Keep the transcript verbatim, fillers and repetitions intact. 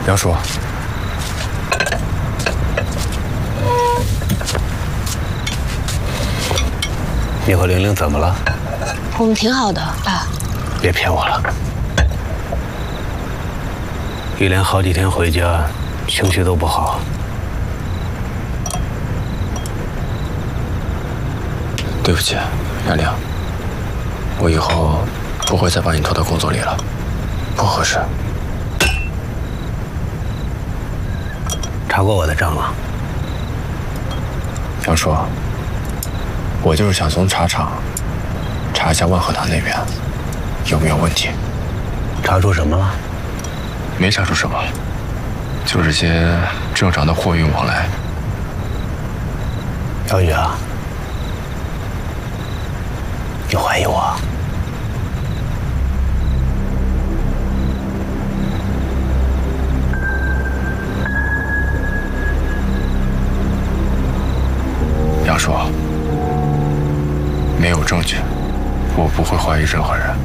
杨叔， 你和玲玲怎么了？ 我们挺好的，爸。 别骗我了。一连好几天回家，情绪都不好。 对不起，杨玲，我以后不会再把你拖到工作里了，不合适。 查过我的账了。 杨叔，我就是想从茶厂查一下万和堂那边有没有问题。 查出什么了？ 没查出什么，就是些正常的货运往来。 小雨啊，你怀疑我？ 杨叔，没有证据，我不会怀疑任何人。